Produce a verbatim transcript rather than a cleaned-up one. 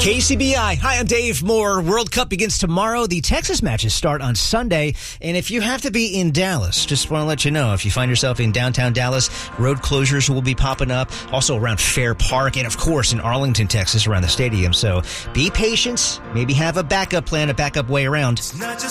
K C B I. Hi, I'm Dave Moore. World Cup begins tomorrow. The Texas matches start on Sunday. And if you have to be in Dallas, just want to let you know, if you find yourself in downtown Dallas, road closures will be popping up. Also around Fair Park and, of course, in Arlington, Texas, around the stadium. So be patient. Maybe have a backup plan, a backup way around.